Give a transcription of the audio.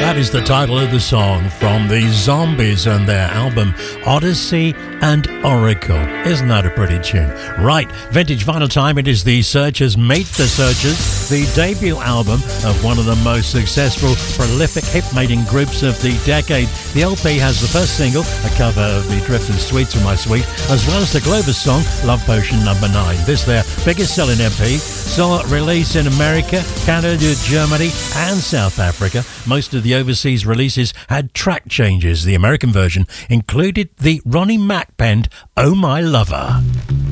That is the title of the song from the Zombies and their album Odyssey and Oracle. Isn't that a pretty tune? Right, vintage vinyl time. It is the Searchers Meet the Searchers, the debut album of one of the most successful, prolific hit-making groups of the decade. The LP has the first single, a cover of the Drifters' Sweets Are My Sweet, as well as the Glover song Love Potion No. 9. This their biggest selling LP, saw release in America, Canada, Germany and South Africa. Most of the overseas releases had track changes. The American version included the Ronnie Mac penned Oh My Lover.